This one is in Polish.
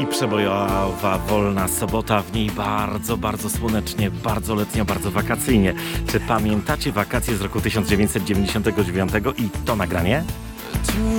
przebojowa, wolna sobota, w niej bardzo, bardzo słonecznie, bardzo letnio, bardzo wakacyjnie. Czy pamiętacie wakacje z roku 1999 i to nagranie?